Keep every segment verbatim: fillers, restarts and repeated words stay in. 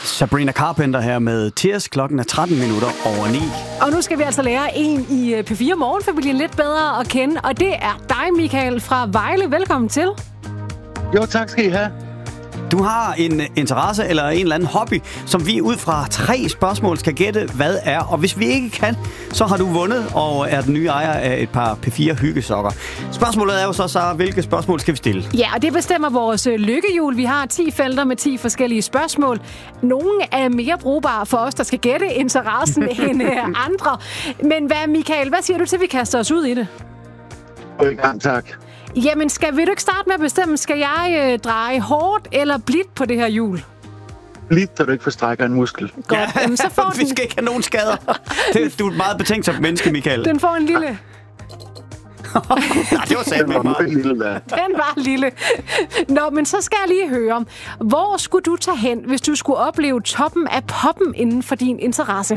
Sabrina Carpenter her med Tears. Klokken er tretten minutter over ni. Og nu skal vi altså lære en i P fire Morgenfamilien lidt bedre at kende. Og det er dig, Michael fra Vejle. Velkommen til. Jo, tak skal I have. Du har en interesse eller en eller anden hobby, som vi ud fra tre spørgsmål skal gætte, hvad er. Og hvis vi ikke kan, så har du vundet og er den nye ejer af et par P fire hyggesokker. Spørgsmålet er jo så, så hvilke spørgsmål skal vi stille? Ja, og det bestemmer vores lykkehjul. Vi har ti felter med ti forskellige spørgsmål. Nogle er mere brugbare for os, der skal gætte interessen end andre. Men hvad, Michael, hvad siger du til, vi kaster os ud i det? Og i gang, tak. Jamen, skal, vil du ikke starte med at bestemme, skal jeg øh, dreje hårdt eller blidt på det her hjul? Blidt, så du ikke forstrækker en muskel. Godt, ja, jamen, så får vi den... skal ikke have nogen skader. Det, du er et meget betænksomt menneske, Michael. Den får en lille... Nej, det var sandt med meget. Lille, der. Den var lille. Nå, men så skal jeg lige høre, hvor skulle du tage hen, hvis du skulle opleve toppen af poppen inden for din interesse?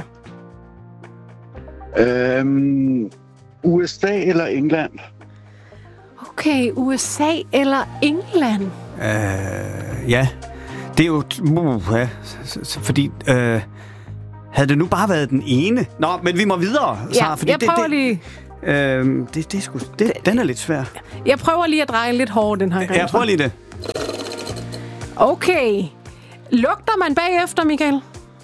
Øhm, U S A eller England? Okay, U S A eller England? Øh, ja, det er jo... Uh, ja, fordi... Øh, havde det nu bare været den ene? Nå, men vi må videre, Sara, ja, fordi jeg prøver det, lige... Øh, det, det er sgu, det, den er lidt svær. Jeg prøver lige at dreje lidt hårdt den her gang. Jeg prøver lige det. Okay. Lugter man bagefter, Michael?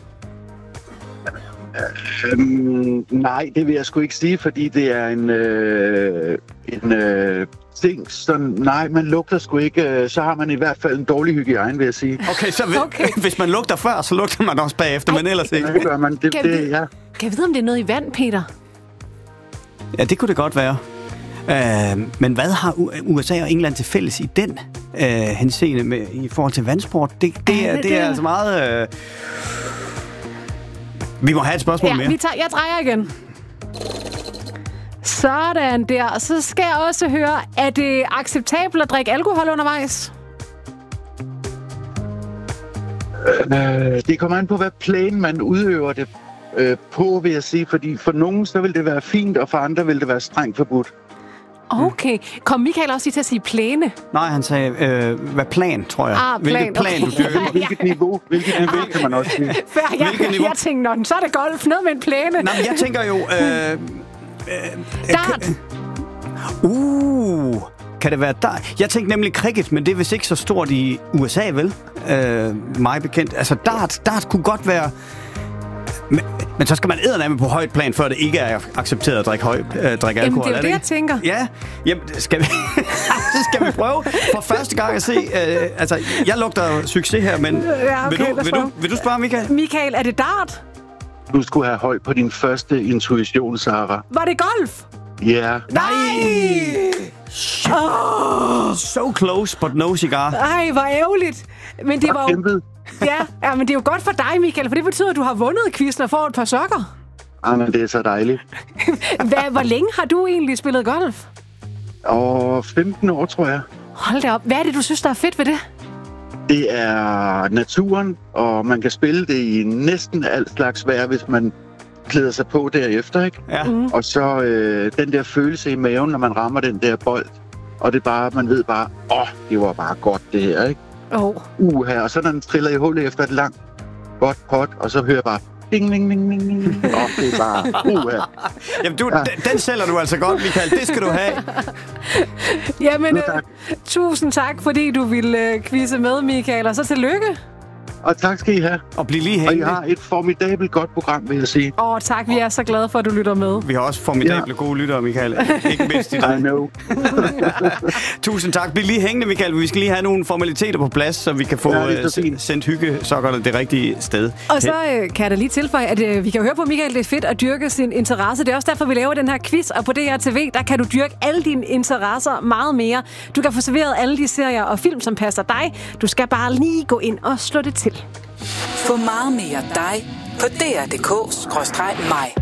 Øhm, nej, det vil jeg sgu ikke sige, fordi det er en... Øh, en øh, ting, så nej, man lugter sgu ikke, øh, så har man i hvert fald en dårlig hygiejne, vil jeg sige. Okay, så vil, okay. hvis man lugter før, så lugter man også bagefter, Ej, men ellers ikke. Det gør man. Det, kan, det, ja. kan jeg vide, om det er noget i vand, Peter? Ja, det kunne det godt være. Øh, men hvad har U S A og England til fælles i den øh, henseende med, i forhold til vandsport? Det, det, ja, er, det, det er altså meget... Øh... Vi må have et spørgsmål ja, mere. Vi tager, jeg drejer igen. Sådan der. Og så skal jeg også høre, er det acceptabelt at drikke alkohol undervejs? Øh, det kommer an på, hvad plan man udøver det øh, på, vil jeg sige. Fordi for nogen, så vil det være fint, og for andre vil det være strengt forbudt. Okay. Kom Michael også lige til at sige plæne? Nej, han sagde, øh, hvad plan, tror jeg. Ah, plan, hvilket plan, okay. du dyrker. Hvilket niveau, hvilket niveau ah, kan man også sige. Før jeg, jeg tænkte, nå, så er det golf, noget med en plæne. Nej, men jeg tænker jo... Øh, øh, Dart. Uh, kan det være dart? Jeg tænkte nemlig cricket, men det er vist ikke så stort i U S A, vel? Øh, meget bekendt. Altså, dart, dart kunne godt være... Men, men så skal man eddermame på højt plan, før det ikke er accepteret at drikke, høj, øh, drikke Jamen, alkohol. det er jo er det, det, jeg tænker. Ja, jamen, skal vi, skal vi prøve for første gang at se... Øh, altså, jeg lugter succes her, men ja, okay, vil, du, vil, du, vil du spørge, Michael? Michael, er det dart? Du skulle have højt på din første intuition, Sara. Var det golf? Ja. Yeah. Nej! Oh. So close, but no cigar. Ej, hvor ærgerligt. Men det var jo... Ja, ja, men det er jo godt for dig, Michael, for det betyder, at du har vundet quizzen og får et par sokker. Ah, men det er så dejligt. Hvad, hvor længe har du egentlig spillet golf? Og femten år, tror jeg. Hold da op. Hvad er det, du synes, der er fedt ved det? Det er naturen, og man kan spille det i næsten alt slags vejr, hvis man klæder sig på derefter, ikke? Ja. Mm. Og så øh, den der følelse i maven, når man rammer den der bold. Og det er bare, man ved bare, åh, oh, det var bare godt det her, ikke? Oh. Uh, her. Og så når den triller i hullet efter et langt, godt pot, og så hører jeg bare, ding, ding, ding, ding, ding. Åh, oh, det er bare, uh, her. Jamen, du, ja. den, den sælger du altså godt, Michael. Det skal du have. Jamen, øh, tusind tak, fordi du ville øh, quizze med, Michael. Og så tillykke. Og tak skal I have. Og bliv lige hængende. Og I har et formidabelt godt program, vil jeg sige. Åh, oh, tak. Vi er så glade for, at du lytter med. Vi har også formidable ja. gode lyttere, Michael. Ikke mindst i dig. I know. Tusind tak. Bliv lige hængende, Michael. Vi skal lige have nogle formaliteter på plads, så vi kan få ja, sendt hyggesokkerne det rigtige sted. Og så øh, kan jeg da lige tilføje, at øh, vi kan høre på, Michael, det er fedt at dyrke sin interesse. Det er også derfor, vi laver den her quiz. Og på D R T V, der kan du dyrke alle dine interesser meget mere. Du kan få serveret alle de serier og film, som passer dig. Du skal bare lige gå ind og slå det til. Få meget mere dig på D R punktum D K skråstreg mig.